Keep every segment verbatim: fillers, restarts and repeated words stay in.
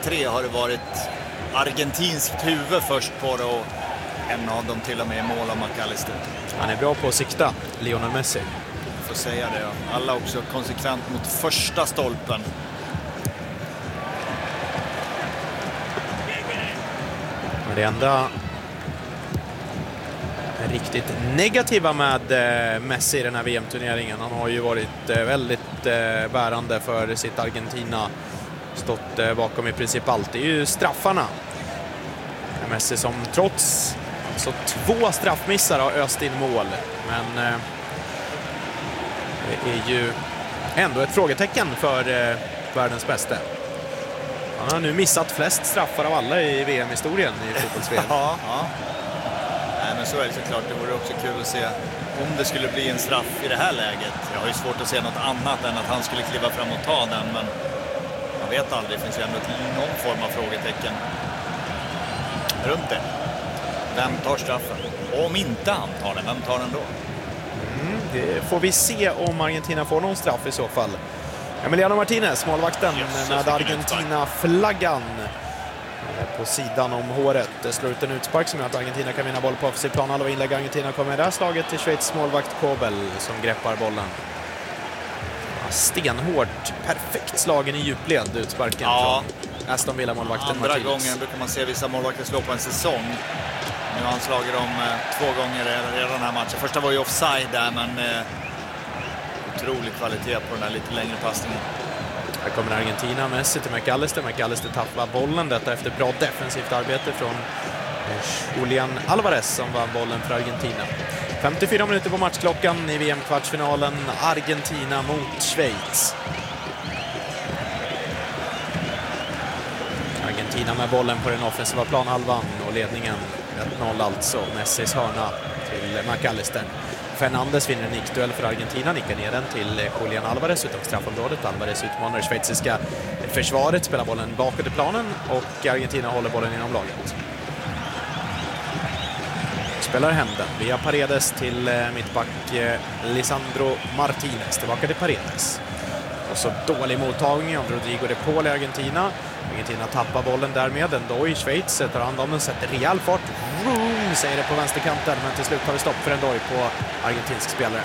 tre har det varit argentinskt huvud först på det och en av dem till och med i mål av McAllister. Han är bra på att sikta, Lionel Messi. Jag får säga det, ja. Alla också konsekvent mot första stolpen. Men det enda riktigt negativa med Messi i den här V M-turneringen, han har ju varit väldigt bärande för sitt Argentina, stått bakom i princip allt, det är ju straffarna. Messi som trots så två straffmissar har öst in mål, men eh, det är ju ändå ett frågetecken för eh, världens bästa. Han har nu missat flest straffar av alla i V M-historien i fotbolls-V M. Ja, ja. Nej, men så är det såklart. Det vore också kul att se om det skulle bli en straff i det här läget. Jag har ju svårt att se något annat än att han skulle kliva fram och ta den, men man vet aldrig. Det finns ju ändå någon form av frågetecken runt det. Vem tar straffen? Och om inte han tar den, vem tar den då? Mm, det får vi se om Argentina får någon straff i så fall. Emiliano Martinez, målvakten, Jesus, med Argentina-flaggan på sidan om håret. Det slår ut en utspark som gör att Argentina kan vinna boll på offensiv plan. Alla inlägg Argentina kommer med det här slaget till Schweiz målvakt Kobel som greppar bollen. Stenhårt, perfekt slagen i djupled, utsparken ja. från Aston Villa-målvakten Andra Martinez. gången brukar man se vissa målvakter slå på en säsong. Nu har han slagit dem eh, två gånger redan den här matchen. Första var ju offside där, men eh, otrolig kvalitet på den här lite längre passningen. Här kommer Argentina, Messi till McAllister. McAllister tappar bollen, detta efter bra defensivt arbete från Julian Alvarez som vann bollen för Argentina. femtiofyra minuter på matchklockan i V M-kvartsfinalen. Argentina mot Schweiz. Argentina med bollen på den offensiva planhalvan och ledningen ett noll alltså. Messis hörna till McAllister. Fernandes vinner en nickduell för Argentina, nickar ner den till Julian Alvarez utom straffområdet. Alvarez utmanar det schweiziska försvaret, spelar bollen bakåt i planen och Argentina håller bollen inom laget. Spelar hem den via Paredes till mittback Lisandro Martinez. Tillbaka till Paredes. Och så dålig mottagning av Rodrigo de Paul i Argentina. Argentina tappar bollen därmed. Endoy i Schweiz tar hand om den, sätter rejäl fart. Vroom, säger det på vänsterkanten, men till slut tar vi stopp för Endoy på argentinsk spelare.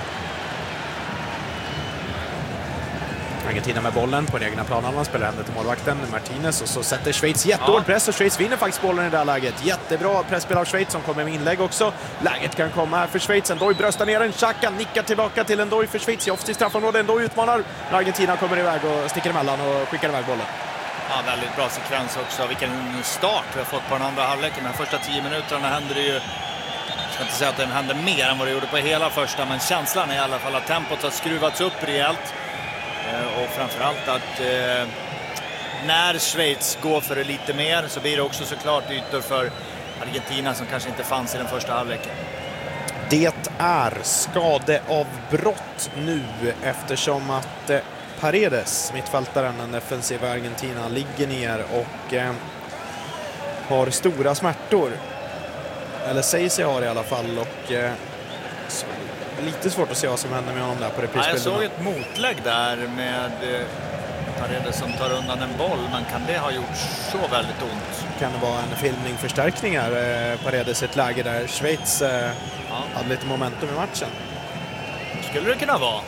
Argentina med bollen på den egna planen. Man spelar hända till målvakten Martinez och så sätter Schweiz jättehård press och Schweiz vinner faktiskt bollen i det här läget. Jättebra pressspel av Schweiz som kommer med inlägg också. Läget kan komma här för Schweiz. Endoy bröstar ner en, Xhaka nickar tillbaka till Endoy för Schweiz i offensivt straffområde. Endoy utmanar. Argentina kommer iväg och sticker emellan och skickar iväg bollen. Ja, väldigt bra sekvens också. Vilken start vi har fått på den andra halvleken. De första tio minuterna händer det ju, jag ska inte säga att det händer mer än vad det gjorde på hela första, men känslan är i alla fall att tempot har skruvats upp rejält. Och framförallt att eh, när Schweiz går för det lite mer så blir det också såklart ytor för Argentina som kanske inte fanns i den första halvleken. Det är skadeavbrott nu eftersom att eh, Paredes, mittfältaren, den defensiva Argentina, ligger ner och eh, har stora smärtor. Eller säger sig ha det i alla fall och eh, så, lite svårt att se vad som händer med honom där på reprisbilderna. Ja, jag såg ett motlägg där med eh, Paredes som tar undan en boll, men kan det ha gjort så väldigt ont? Kan det vara en filmning-förstärkning här? Eh, Paredes i ett läge där Schweiz eh, ja. hade lite momentum i matchen. Skulle det kunna vara?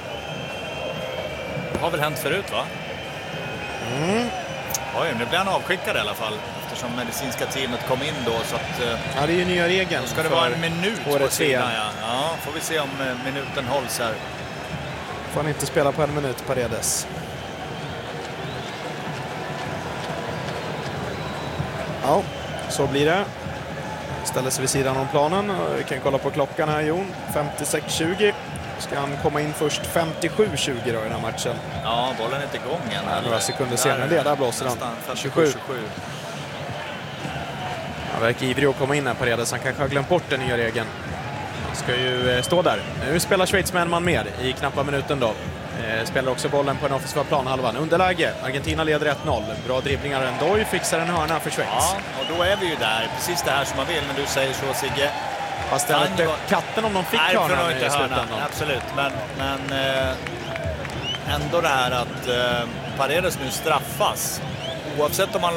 Det har väl hänt förut, va? Mm. Oj, nu blir han avskickad i alla fall. Eftersom medicinska teamet kom in då. Så att, ja, det är ju nya regeln. Ska det vara en minut på sidan, ja. Ja, får vi se om minuten hålls här. Får han inte spela på en minut, Paredes. Ja, så blir det. Ställer sig vid sidan om planen. Vi kan kolla på klockan här, Jon. femtiosex tjugo. Ska han komma in först femtiosju tjugo då i den här matchen. Ja, bollen är inte igång än. Ja, några sekunder senare. Det där blåser han. tjugosju. Han verkar ivrig att komma in här, Paredes. Han kanske har glömt bort den nya regeln. Han ska ju stå där. Nu spelar Schweiz med en man mer i knappa minuten då. Spelar också bollen på en offensiva planhalvan. Underläge. Argentina leder ett noll. Bra dribblingar. Endoy fixar en hörna för Schweiz. Ja, och då är vi ju där. Precis det här som man vill när du säger så, Sigge. Fast det är inte var... katten om de fick Nej, hörnan i slutändan. Absolut, men, men eh, ändå det här att eh, Paredes nu straffas. Oavsett om man